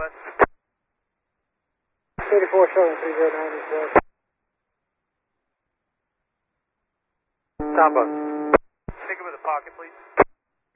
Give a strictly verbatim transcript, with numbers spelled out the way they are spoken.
eighty-four seven three zero nine is west. Top bus. Take him in the pocket, please.